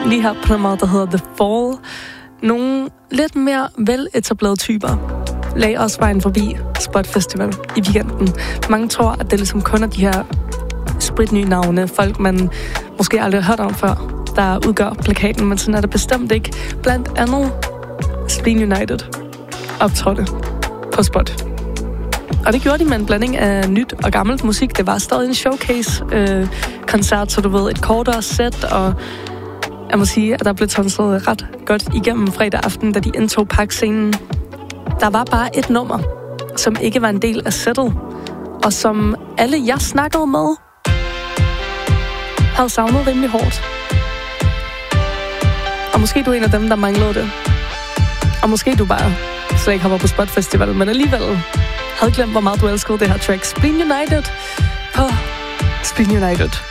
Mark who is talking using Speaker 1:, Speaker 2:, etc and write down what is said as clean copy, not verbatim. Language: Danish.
Speaker 1: lige her på den måde, der hedder The Fall. Nogle lidt mere veletablerede typer lagde også vejen forbi Spot Festival i weekenden. Mange tror, at det ligesom kun er de her spritnye navne, folk man måske aldrig har hørt om før, der udgør plakaten, men sådan er det bestemt ikke. Blandt andet Spleen United optrådte på Spot. Og det gjorde de med en blanding af nyt og gammelt musik. Det var stadig en showcase-koncert, så du ved, et kortere sæt, og jeg må sige, at der blev tonset ret godt igennem fredag aften, da de indtog Parkscenen. Der var bare et nummer, som ikke var en del af sættet, og som alle jeg snakkede med havde savnet rimelig hårdt. Og måske du er en af dem, der manglede det. Og måske du bare slet ikke har været på Spot Festival, men alligevel havde glemt, hvor meget du elskede det her track. Spleen United på Spleen United.